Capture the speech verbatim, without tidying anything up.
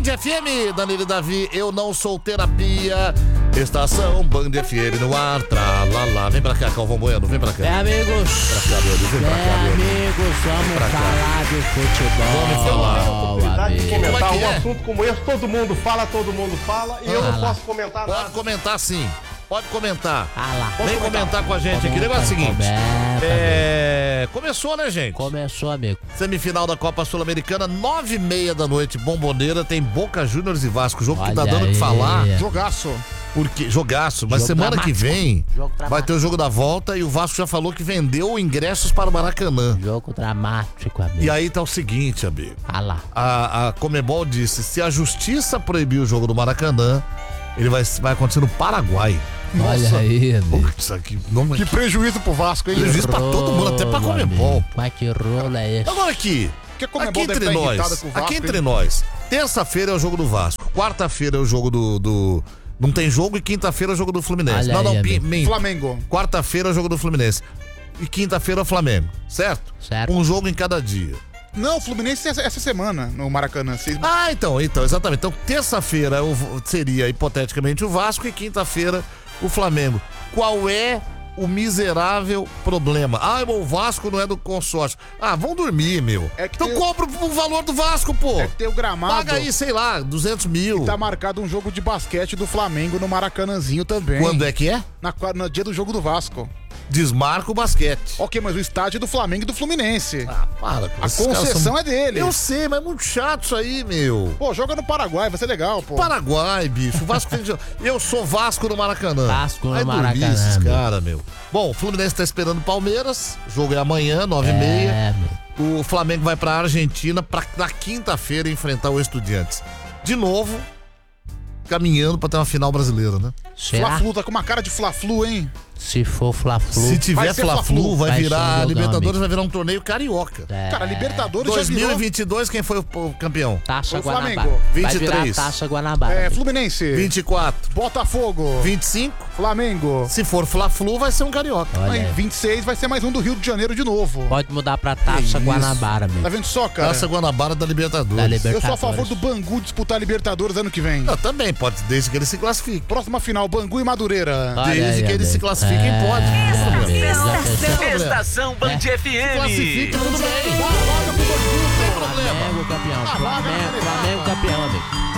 F M, Danilo e Davi, eu não sou terapia. Estação Band F M no ar, tralalá. Vem pra cá, Calvão Bueno, vem pra cá. É, amigos. Pra cá, meu Deus, vem pra cá, É, meu Deus. amigos, vamos falar de futebol. Vamos falar. Eu tenho a oportunidade de comentar Como é que um é? assunto como esse, todo mundo fala, todo mundo fala, e eu não Fala. posso comentar Pode nada. comentar sim, pode comentar. Ah lá. Vem comentar com a gente aqui. O negócio é o seguinte. Comenta, É... Começou, né, gente? Começou, amigo. Semifinal da Copa Sul-Americana, nove e meia da noite, Bomboneira, tem Boca Juniors e Vasco. Jogo que tá Olha dando o que aí. falar. Jogaço. Porque, jogaço, mas Jogo semana que dramático. vem Jogo vai dramático. ter o jogo da volta e o Vasco já falou que vendeu ingressos para o Maracanã. Jogo dramático, amigo. E aí tá o seguinte, amigo. Ah lá. A, a Conmebol disse, se a justiça proibir o jogo do Maracanã, ele vai, vai acontecer no Paraguai. Olha aí, amigo. Putz, que nome... Que prejuízo pro Vasco, hein? Prejuízo pra todo mundo, até pra Rolo, Conmebol. amigo. Mas que rolo é esse? Agora aqui, Porque a Conmebol aqui deve entre estar irritada nós, com o Vasco, aqui entre hein? nós, terça-feira é o jogo do Vasco, quarta-feira é o jogo do... do- não tem jogo e quinta-feira é o jogo do Fluminense. Olha não, aí, não, pi- amigo. minto. Flamengo. Quarta-feira é o jogo do Fluminense. E quinta-feira é o Flamengo, certo? Certo. Um jogo em cada dia. Não, Fluminense essa, essa semana no Maracanã. Vocês... Ah, então, então, exatamente. Então, terça-feira o- seria, hipoteticamente, o Vasco e quinta-feira o Flamengo. Qual é o miserável problema? Ah, o Vasco não é do consórcio. Ah, vão dormir, meu. É que então tem o- compra o valor do Vasco, pô. É que tem o gramado. Paga aí, sei lá, duzentos mil. Tá marcado um jogo de basquete do Flamengo no Maracanãzinho também. Quando é que é? Na, qua- no dia do jogo do Vasco. Desmarca o basquete. Ok, mas o estádio é do Flamengo e do Fluminense. Ah, para. a concessão é dele. Eu sei, mas é muito chato isso aí, meu. Pô, joga no Paraguai, vai ser legal, pô. Paraguai, bicho. O Vasco tem que... Eu sou Vasco no Maracanã. Vasco no Vai dormir Maracanã, esses meu. caras, meu. Bom, o Fluminense tá esperando o Palmeiras. O jogo é amanhã, nove e meia. É, meu. O Flamengo vai pra Argentina pra na quinta-feira enfrentar o Estudiantes. De novo, caminhando pra ter uma final brasileira, né? Será? Fla-Flu, tá com uma cara de Fla-Flu, hein? Se for Fla-Flu. Se tiver Vai ser Fla-Flu, Fla-Flu. vai Vai ser um virar jogão, Libertadores, amigo. vai virar um torneio carioca. É. Cara, Libertadores já dois mil e virou... vinte e dois, quem foi o, o campeão? Taça Foi o Guanabara. Flamengo. Vai vinte e virar três. Taça Guanabara. É, amigo. Fluminense. vinte e quatro. Botafogo. vinte e cinco. Flamengo. Se for Fla-Flu, vai ser um carioca. Olha Aí, aí. vinte e seis vai ser mais um do Rio de Janeiro de novo. Pode mudar pra Taça isso? Guanabara, Tá amigo. vendo só, cara? Taça Guanabara da Libertadores. Da Liber- Eu sou a Libertadores. favor do Bangu disputar Libertadores ano que vem. Não, também pode, desde que ele se classifique. Próxima final, Bangu e Madureira. Olha Desde aí, que eles se amigo. classifiquem, É, pode. amigo, já Estação- pensou? Estação Band F M. Classifique, tudo bem. Dá a vaga pro Bangu, Não tem pô. problema. Flamengo campeão. Ah, vaga, Flamengo, vai, Flamengo vai. campeão, amigo.